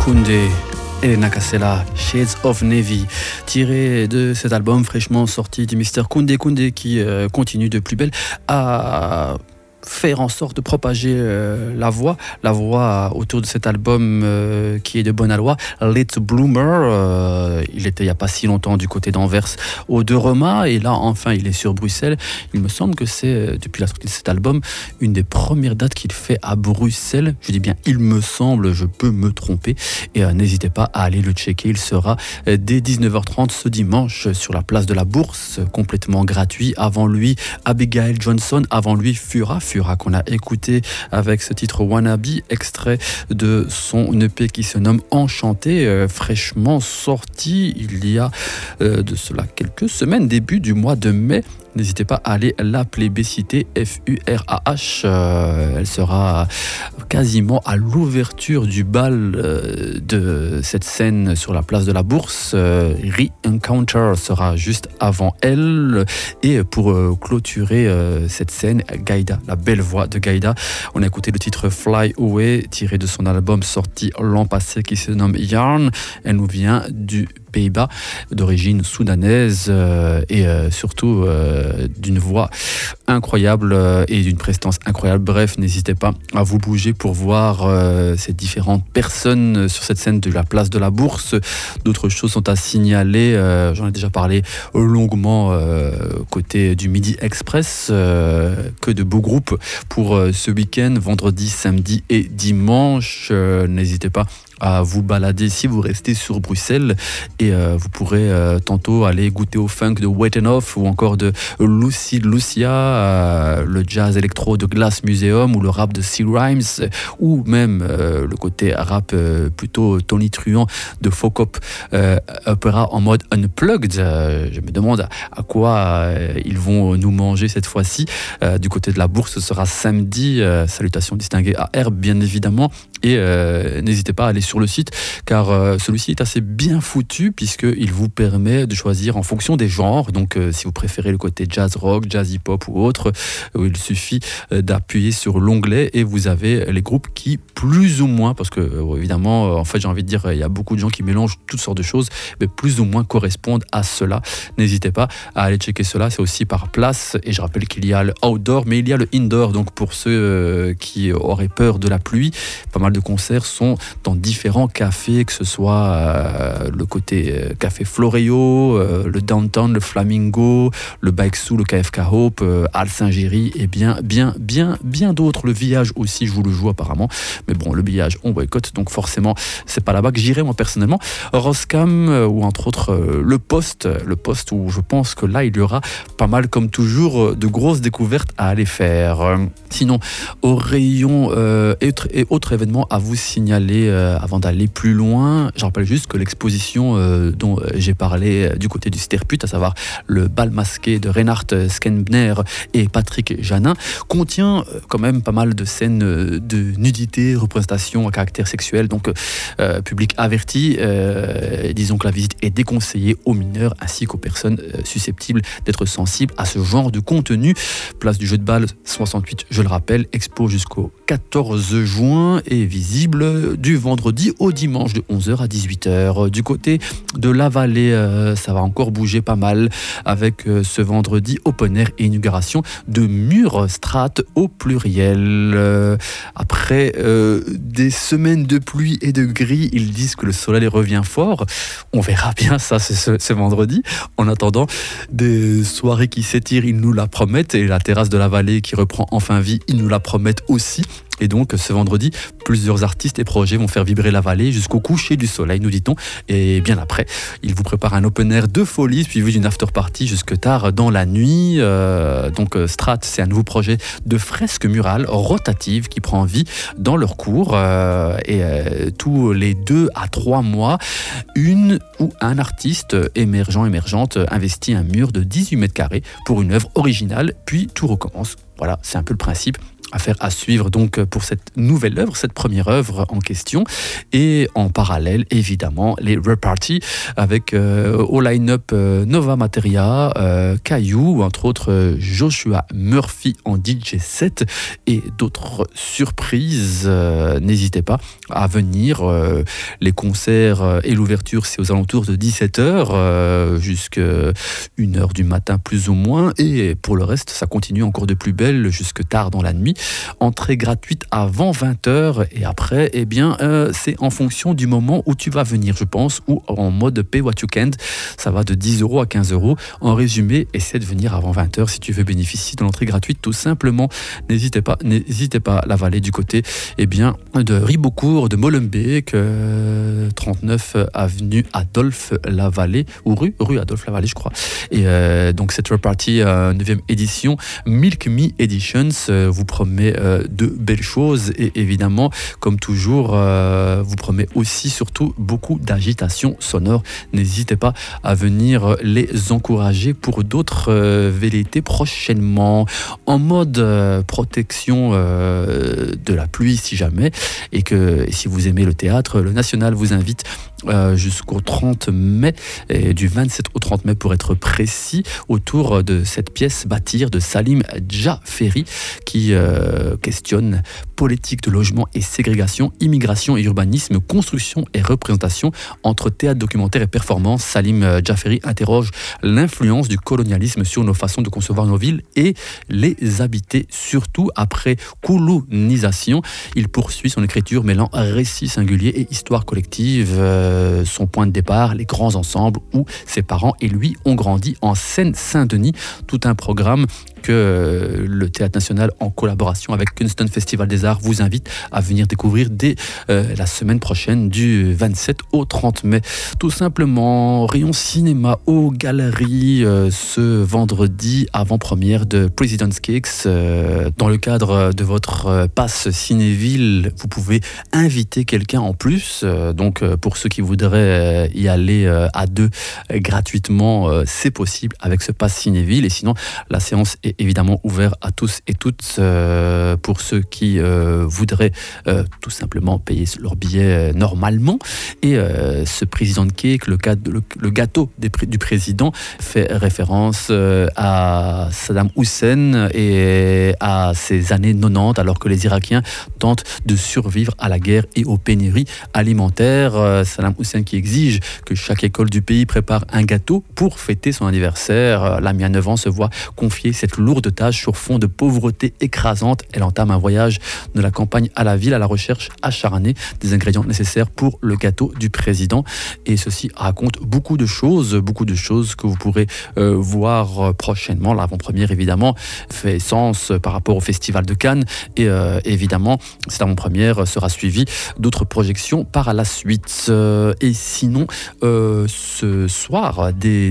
Koundé et Nakasela, Shades of Navy, tiré de cet album fraîchement sorti du Mr. Koundé qui continue de plus belle à faire en sorte de propager la voix autour de cet album qui est de bonne aloi, Late Bloomer. Il était il n'y a pas si longtemps du côté d'Anvers au De Roma, et là enfin il est sur Bruxelles. Il me semble que c'est depuis la sortie de cet album une des premières dates qu'il fait à Bruxelles. Je dis bien il me semble, je peux me tromper, et n'hésitez pas à aller le checker. Il sera dès 19h30 ce dimanche sur la place de la Bourse, complètement gratuit. Avant lui Abigail Johnson, avant lui Fura qu'on a écouté avec ce titre Wannabe, extrait de son EP qui se nomme Enchanté, fraîchement sorti il y a de cela quelques semaines, début du mois de mai. N'hésitez pas à aller la plébisciter, Furah. Elle sera quasiment à l'ouverture du bal de cette scène sur la place de la Bourse. Re-Encounter sera juste avant elle. Et pour clôturer cette scène, Gaïda, la belle voix de Gaïda. On a écouté le titre Fly Away, tiré de son album sorti l'an passé qui se nomme Yarn. Elle nous vient du Pays-Bas, d'origine soudanaise, et surtout d'une voix incroyable et d'une prestance incroyable. Bref, n'hésitez pas à vous bouger pour voir ces différentes personnes sur cette scène de la place de la Bourse. D'autres choses sont à signaler, j'en ai déjà parlé longuement côté du Midi Express, que de beaux groupes pour ce week-end, vendredi, samedi et dimanche. N'hésitez pas à vous balader si vous restez sur Bruxelles, et vous pourrez tantôt aller goûter au funk de Wait and Off, ou encore de Lucia, le jazz électro de Glass Museum, ou le rap de C. Rhymes, ou même le côté rap plutôt tonitruant de Focop Opera en mode unplugged. Je me demande à quoi ils vont nous manger cette fois-ci. Du côté de la Bourse, ce sera samedi. Salutations distinguées à Herbe, bien évidemment. Et n'hésitez pas à aller sur le site, car celui-ci est assez bien foutu, puisqu'il vous permet de choisir en fonction des genres. Donc si vous préférez le côté jazz rock, jazz hip-hop ou autre, il suffit d'appuyer sur l'onglet et vous avez les groupes qui plus ou moins, parce que évidemment en fait j'ai envie de dire, il y a beaucoup de gens qui mélangent toutes sortes de choses, mais plus ou moins correspondent à cela. N'hésitez pas à aller checker cela. C'est aussi par place, et je rappelle qu'il y a le outdoor mais il y a le indoor. Donc pour ceux qui auraient peur de la pluie, pas mal de concerts sont dans différents cafés, que ce soit le côté café Floréo, le Downtown, le Flamingo, le Baixou, le KFK Hope, Al Saint-Géry, et bien d'autres. Le Village aussi, je vous le joue apparemment, mais bon, le Village on boycotte, donc forcément c'est pas là-bas que j'irai moi personnellement. Roscam, ou entre autres le Poste, où je pense que là il y aura pas mal, comme toujours, de grosses découvertes à aller faire. Sinon, au rayon et autres événements à vous signaler avant d'aller plus loin, je rappelle juste que l'exposition dont j'ai parlé du côté du Sterput, à savoir le bal masqué de Reinhard Skembner et Patrick Janin, contient quand même pas mal de scènes de nudité, représentation à caractère sexuel, donc public averti. Disons que la visite est déconseillée aux mineurs ainsi qu'aux personnes susceptibles d'être sensibles à ce genre de contenu. Place du Jeu de Balle 68, je le rappelle, expo jusqu'au 14 juin et visible du vendredi au dimanche de 11h à 18h. Du côté de la Vallée, ça va encore bouger pas mal avec ce vendredi open air et inauguration de Mur Strat au pluriel. Après des semaines de pluie et de gris, ils disent que le soleil revient fort. On verra bien ça ce vendredi. En attendant, des soirées qui s'étirent, ils nous la promettent, et la terrasse de la Vallée qui reprend enfin vie, ils nous la promettent aussi. Et donc ce vendredi, plusieurs artistes et projets vont faire vibrer la Vallée jusqu'au coucher du soleil, nous dit-on. Et bien après, ils vous préparent un open air de folie suivi d'une after party jusque tard dans la nuit. Donc Strat, c'est un nouveau projet de fresque murale rotative qui prend vie dans leur cours. Tous les 2 à 3 mois, une ou un artiste émergente investit un mur de 18 mètres carrés pour une œuvre originale, puis tout recommence. Voilà, c'est un peu le principe. Affaire à suivre donc pour cette nouvelle œuvre, cette première œuvre en question. Et en parallèle, évidemment, les reparties avec au line-up Nova Materia, Caillou, entre autres Joshua Murphy en DJ set et d'autres surprises. N'hésitez pas à venir. Les concerts et l'ouverture, c'est aux alentours de 17h jusqu'à 1h du matin plus ou moins. Et pour le reste, ça continue encore de plus belle jusque tard dans la nuit. Entrée gratuite avant 20h et après, eh bien, c'est en fonction du moment où tu vas venir, je pense, ou en mode pay what you can. Ça va de 10€ à 15€. En résumé, essaie de venir avant 20h si tu veux bénéficier de l'entrée gratuite, tout simplement. N'hésitez pas, la vallée du côté, eh bien, de Ribeaucourt, de Molenbeek, 39 avenue Adolphe Lavallée, ou rue Adolphe Lavallée, je crois. Et donc cette repartie 9e édition, Milk Me Editions, vous promet de belles choses et évidemment, comme toujours, vous promet aussi surtout beaucoup d'agitation sonore. N'hésitez pas à venir les encourager pour d'autres velléités prochainement. En mode protection de la pluie si jamais, et que si vous aimez le théâtre, le National vous invite jusqu'au 30 mai, et du 27 au 30 mai pour être précis, autour de cette pièce Bâtir de Salim Jaferi qui questionne politique de logement et ségrégation, immigration et urbanisme, construction et représentation entre théâtre, documentaire et performance. Salim Jaferi interroge l'influence du colonialisme sur nos façons de concevoir nos villes et les habiter, surtout après colonisation. Il poursuit son écriture mêlant récit singulier et histoire collective. Son point de départ, les grands ensembles où ses parents et lui ont grandi en Seine-Saint-Denis. Tout un programme que le Théâtre National, en collaboration avec Kunsten Festival des Arts, vous invite à venir découvrir dès la semaine prochaine, du 27 au 30 mai. Tout simplement, rayon cinéma aux Galeries ce vendredi, avant-première de President's Cakes. Dans le cadre de votre passe Cinéville, vous pouvez inviter quelqu'un en plus. Donc, pour ceux qui voudraient y aller à deux gratuitement, c'est possible avec ce passe Cinéville. Et sinon, la séance est évidemment ouverte à tous et toutes pour ceux qui voudraient tout simplement payer leur billet normalement. Et ce président de cake, le gâteau du président, fait référence à Saddam Hussein et à ses années 90, alors que les Irakiens tentent de survivre à la guerre et aux pénuries alimentaires. Saddam Hussein qui exige que chaque école du pays prépare un gâteau pour fêter son anniversaire. Lamia, 9 ans, se voit confier cette lourde tâche sur fond de pauvreté écrasante. Elle entame un voyage de la campagne à la ville à la recherche acharnée des ingrédients nécessaires pour le gâteau du président. Et ceci raconte beaucoup de choses que vous pourrez voir prochainement. L'avant-première, évidemment, fait sens par rapport au Festival de Cannes. Et évidemment, cette avant-première sera suivie d'autres projections par la suite. Et sinon, ce soir, dès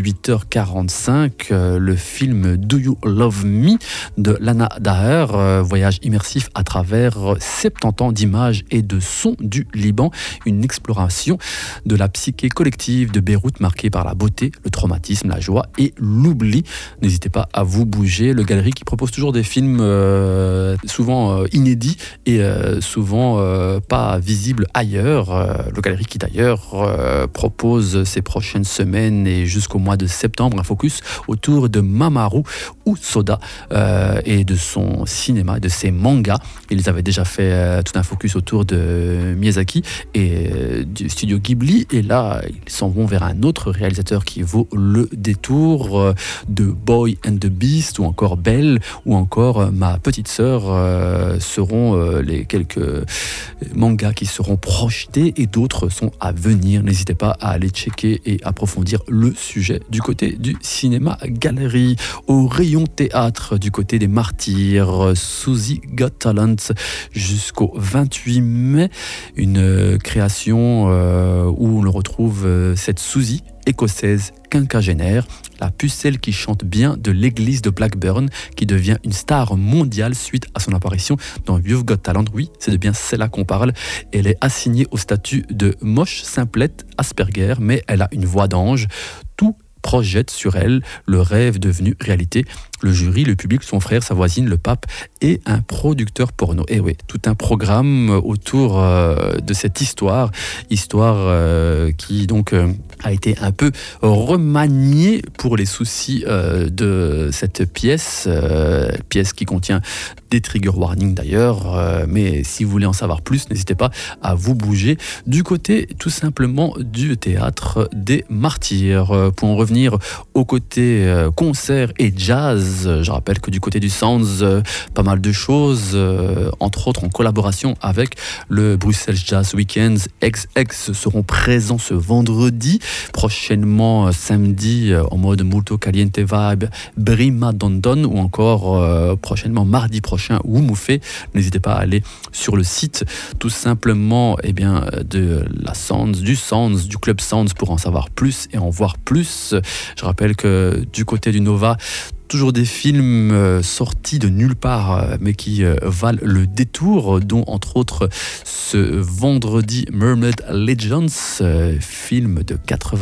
18h45, le film Do You Love Me de Lana Daher, voyage immersif à travers 70 ans d'images et de sons du Liban, une exploration de la psyché collective de Beyrouth marquée par la beauté, le traumatisme, la joie et l'oubli. N'hésitez pas à vous bouger. Le Galerie qui propose toujours des films souvent inédits et souvent pas visibles ailleurs. Le Galerie qui d'ailleurs propose ces prochaines semaines et jusqu'au mois de septembre un focus autour de Mamoru Hosoda et de son cinéma, de ses mangas. Ils avaient déjà fait tout un focus autour de Miyazaki et du studio Ghibli, et là ils s'en vont vers un autre réalisateur qui vaut le détour, de Boy and the Beast ou encore Belle ou encore Ma petite sœur seront les quelques mangas qui seront projetés, et d'autres sont à venir. N'hésitez pas à aller checker et approfondir le sujet du côté du cinéma Galerie. Au rayon théâtre du côté des Martyrs, Susie Got Talent jusqu'au 28 mai, une création où on retrouve cette Susie écossaise quinquagénaire, la pucelle qui chante bien de l'église de Blackburn, qui devient une star mondiale suite à son apparition dans You've Got Talent. Oui, c'est de bien celle-là qu'on parle. Elle est assignée au statut de moche simplette Asperger, mais elle a une voix d'ange. Tout projette sur elle le rêve devenu réalité. le jury, le public, son frère, sa voisine, le pape et un producteur porno. Et oui, tout un programme autour de cette histoire qui donc a été un peu remaniée pour les soucis de cette pièce qui contient des trigger warnings d'ailleurs, mais si vous voulez en savoir plus, n'hésitez pas à vous bouger du côté tout simplement du théâtre des Martyrs. Pour en revenir au côté concert et jazz, je rappelle que du côté du Sounds, pas mal de choses, entre autres en collaboration avec le Bruxelles Jazz Weekends. XX seront présents ce vendredi, prochainement samedi en mode Molto Caliente Vibe, Brima Dondon, ou encore prochainement mardi prochain Woumoufé. N'hésitez pas à aller sur le site tout simplement de la Sounds, du Club Sounds pour en savoir plus et en voir plus. Je rappelle que du côté du Nova, toujours des films sortis de nulle part, mais qui valent le détour, dont entre autres ce vendredi Mermaid Legends, film de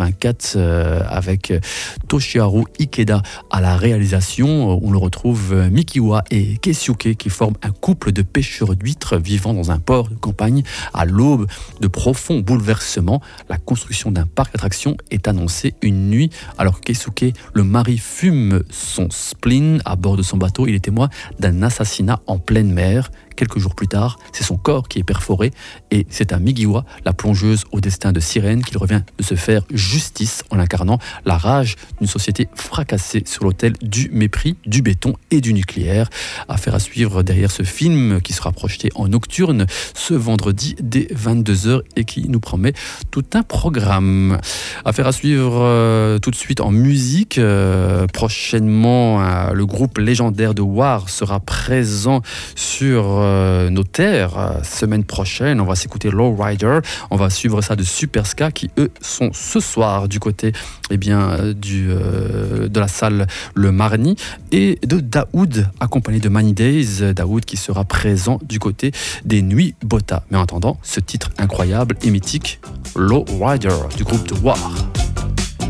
84 avec Toshiharu Ikeda à la réalisation. On le retrouve Mikiwa et Keisuke qui forment un couple de pêcheurs d'huîtres vivant dans un port de campagne à l'aube de profonds bouleversements. La construction d'un parc d'attractions est annoncée une nuit alors que Keisuke, le mari, fume son spleen à bord de son bateau. Il est témoin d'un assassinat en pleine mer. Quelques jours plus tard, c'est son corps qui est perforé et c'est à Mikiwa, la plongeuse au destin de sirène, qu'il revient de se faire justice en incarnant la rage d'une société fracassée sur l'autel du mépris, du béton et du nucléaire. Affaire à suivre derrière ce film qui sera projeté en nocturne ce vendredi dès 22h et qui nous promet tout un programme. Affaire à suivre tout de suite en musique. Prochainement, le groupe légendaire de War sera présent sur nos terres. Semaine prochaine, on va s'écouter Lowrider. On va suivre ça de Superska qui, eux, sont ce soir du côté de la salle Le Marny, et de Daoud, accompagné de Many Days. Daoud qui sera présent du côté des Nuits Bota. Mais en attendant, ce titre incroyable et mythique, Lowrider, du groupe de War.